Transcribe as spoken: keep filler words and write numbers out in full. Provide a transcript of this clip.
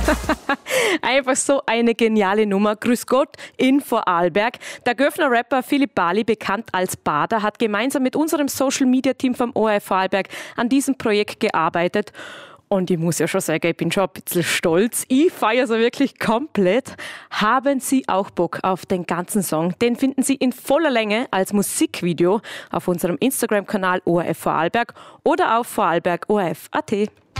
Einfach so eine geniale Nummer. Grüß Gott in Vorarlberg. Der Göffner Rapper Philipp Bali, bekannt als Bader, hat gemeinsam mit unserem Social-Media-Team vom O R F Vorarlberg an diesem Projekt gearbeitet. Und ich muss ja schon sagen, ich bin schon ein bisschen stolz. Ich feiere so wirklich komplett. Haben Sie auch Bock auf den ganzen Song? Den finden Sie in voller Länge als Musikvideo auf unserem Instagram-Kanal O R F Vorarlberg oder auf vorarlberg O R F punkt A T.